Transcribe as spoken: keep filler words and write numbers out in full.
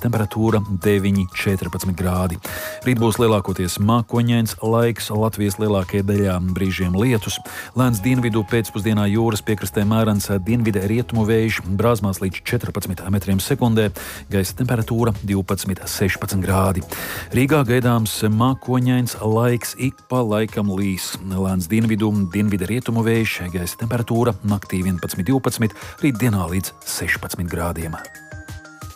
temperatūra deviņi četrpadsmit grādi. Rīt būs lielākoties mākoņains laiks, Latvijas lielākajā daļā brīžiem lietus. Lēns dienvidu pēcpusdienā jūras piekrastē mērens dienvida rietumu vējš, brāzmās līdz četrpadsmit metriem sekundē, gaisa temperatūra divpadsmit sešpadsmit grādi. Rīgā gaidāms mākoņains laiks, ik pa laikam līs. Lēns dienvidu, dienvida rietumu vējš, gaisa temperatūra naktī vienpadsmit divpadsmit, rīt dienā līdz sešpadsmit grādiem.